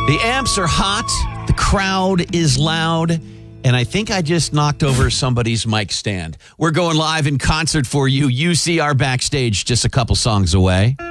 The amps are hot, the crowd is loud, and I think I just knocked over somebody's mic stand. We're going live in concert for you. UCR backstage, just a couple songs away.